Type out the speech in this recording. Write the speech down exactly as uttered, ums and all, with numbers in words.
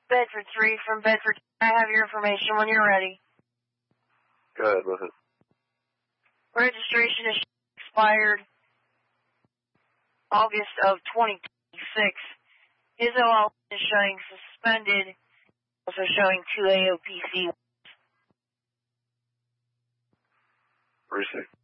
Bedford three from Bedford. I have your information when you're ready. Go ahead with it. Registration is expired August of twenty twenty-six. His O L is showing suspended, also showing two A O P C. Receive.